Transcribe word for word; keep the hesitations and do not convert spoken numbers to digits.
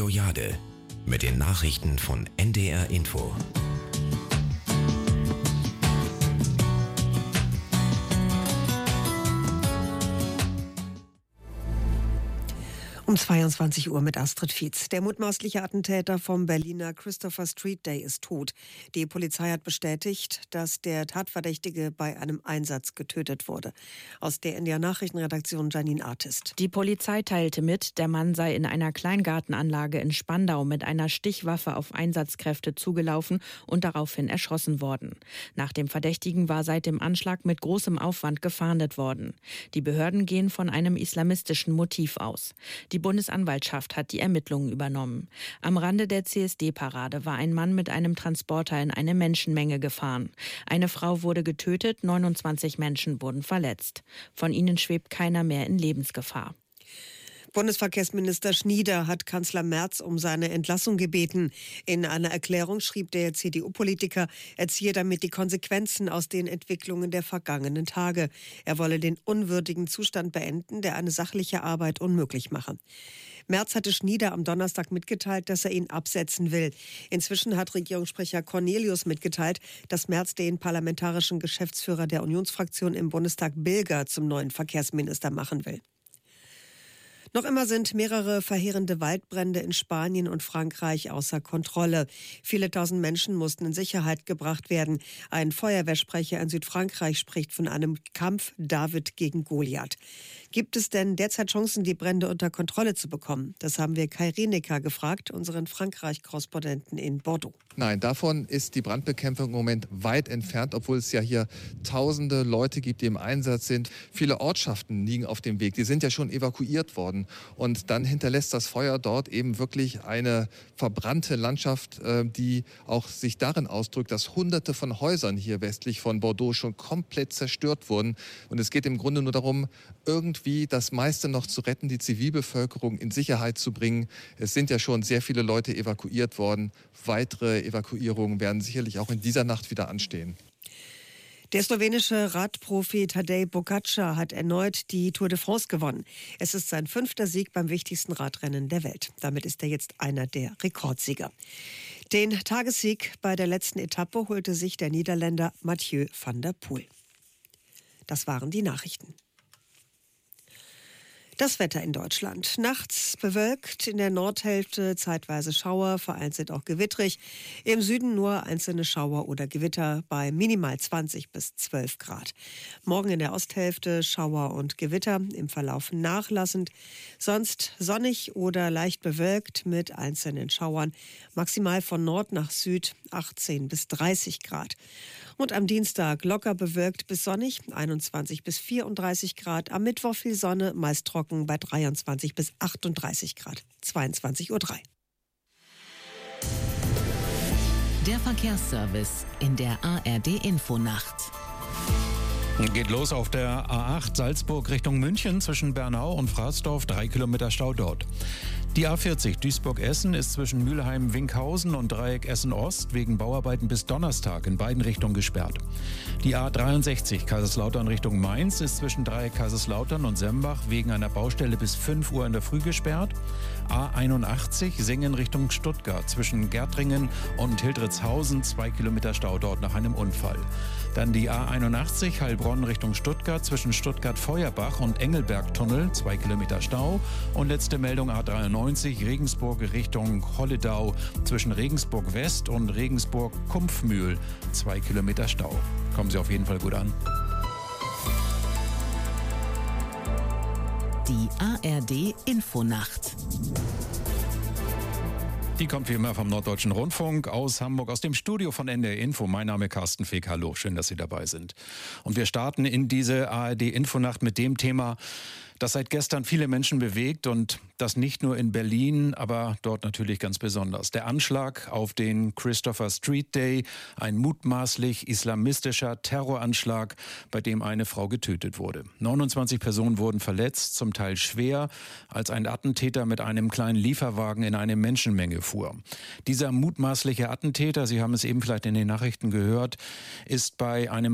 Radio Jade mit den Nachrichten von N D R Info. Um zweiundzwanzig Uhr mit Astrid Fietz. Der mutmaßliche Attentäter vom Berliner Christopher Street Day ist tot. Die Polizei hat bestätigt, dass der Tatverdächtige bei einem Einsatz getötet wurde. Aus der N D R-Nachrichtenredaktion Janine Artist. Die Polizei teilte mit, der Mann sei in einer Kleingartenanlage in Spandau mit einer Stichwaffe auf Einsatzkräfte zugelaufen und daraufhin erschossen worden. Nach dem Verdächtigen war seit dem Anschlag mit großem Aufwand gefahndet worden. Die Behörden gehen von einem islamistischen Motiv aus. Die Bundesanwaltschaft hat die Ermittlungen übernommen. Am Rande der C S D-Parade war ein Mann mit einem Transporter in eine Menschenmenge gefahren. Eine Frau wurde getötet, neunundzwanzig Menschen wurden verletzt. Von ihnen schwebt keiner mehr in Lebensgefahr. Bundesverkehrsminister Schnieder hat Kanzler Merz um seine Entlassung gebeten. In einer Erklärung schrieb der C D U-Politiker, er ziehe damit die Konsequenzen aus den Entwicklungen der vergangenen Tage. Er wolle den unwürdigen Zustand beenden, der eine sachliche Arbeit unmöglich mache. Merz hatte Schnieder am Donnerstag mitgeteilt, dass er ihn absetzen will. Inzwischen hat Regierungssprecher Cornelius mitgeteilt, dass Merz den parlamentarischen Geschäftsführer der Unionsfraktion im Bundestag Bilger zum neuen Verkehrsminister machen will. Noch immer sind mehrere verheerende Waldbrände in Spanien und Frankreich außer Kontrolle. Viele tausend Menschen mussten in Sicherheit gebracht werden. Ein Feuerwehrsprecher in Südfrankreich spricht von einem Kampf David gegen Goliath. Gibt es denn derzeit Chancen, die Brände unter Kontrolle zu bekommen? Das haben wir Kai Rinecker gefragt, unseren Frankreich-Korrespondenten in Bordeaux. Nein, davon ist die Brandbekämpfung im Moment weit entfernt, obwohl es ja hier tausende Leute gibt, die im Einsatz sind. Viele Ortschaften liegen auf dem Weg, die sind ja schon evakuiert worden. Und dann hinterlässt das Feuer dort eben wirklich eine verbrannte Landschaft, die auch sich darin ausdrückt, dass Hunderte von Häusern hier westlich von Bordeaux schon komplett zerstört wurden. Und es geht im Grunde nur darum, irgendwie das meiste noch zu retten, die Zivilbevölkerung in Sicherheit zu bringen. Es sind ja schon sehr viele Leute evakuiert worden. Weitere Evakuierungen werden sicherlich auch in dieser Nacht wieder anstehen. Der slowenische Radprofi Tadej Pogačar hat erneut die Tour de France gewonnen. Es ist sein fünfter Sieg beim wichtigsten Radrennen der Welt. Damit ist er jetzt einer der Rekordsieger. Den Tagessieg bei der letzten Etappe holte sich der Niederländer Mathieu van der Poel. Das waren die Nachrichten. Das Wetter in Deutschland. Nachts bewölkt, in der Nordhälfte zeitweise Schauer, vereinzelt auch gewittrig. Im Süden nur einzelne Schauer oder Gewitter bei minimal zwanzig bis zwölf Grad. Morgen in der Osthälfte Schauer und Gewitter, im Verlauf nachlassend. Sonst sonnig oder leicht bewölkt mit einzelnen Schauern. Maximal von Nord nach Süd achtzehn bis dreißig Grad. Und am Dienstag locker bewölkt bis sonnig, einundzwanzig bis vierunddreißig Grad. Am Mittwoch viel Sonne, meist trocken bei dreiundzwanzig bis achtunddreißig Grad. zweiundzwanzig Uhr drei. Der Verkehrsservice in der A R D-Infonacht. Geht los auf der A acht Salzburg Richtung München zwischen Bernau und Fraßdorf, drei Kilometer Stau dort. Die A vierzig Duisburg-Essen ist zwischen Mülheim-Winkhausen und Dreieck Essen-Ost wegen Bauarbeiten bis Donnerstag in beiden Richtungen gesperrt. Die A dreiundsechzig Kaiserslautern Richtung Mainz ist zwischen Dreieck Kaiserslautern und Sembach wegen einer Baustelle bis fünf Uhr in der Früh gesperrt. A einundachtzig Singen Richtung Stuttgart zwischen Gärtringen und Hildritzhausen, zwei Kilometer Stau dort nach einem Unfall. Dann die A einundachtzig Heilbronn Richtung Stuttgart zwischen Stuttgart-Feuerbach und Engelberg-Tunnel, zwei Kilometer Stau. Und letzte Meldung A dreiundneunzig Regensburg Richtung Holledau zwischen Regensburg West und Regensburg Kumpfmühl, zwei Kilometer Stau. Kommen Sie auf jeden Fall gut an. Die A R D-Infonacht. Die kommt wie immer vom Norddeutschen Rundfunk aus Hamburg, aus dem Studio von N D R Info. Mein Name ist Carsten Feck. Hallo, schön, dass Sie dabei sind. Und wir starten in diese A R D-Infonacht mit dem Thema, das seit gestern viele Menschen bewegt und das nicht nur in Berlin, aber dort natürlich ganz besonders. Der Anschlag auf den Christopher Street Day, ein mutmaßlich islamistischer Terroranschlag, bei dem eine Frau getötet wurde. neunundzwanzig Personen wurden verletzt, zum Teil schwer, als ein Attentäter mit einem kleinen Lieferwagen in eine Menschenmenge fuhr. Dieser mutmaßliche Attentäter, Sie haben es eben vielleicht in den Nachrichten gehört, ist bei einem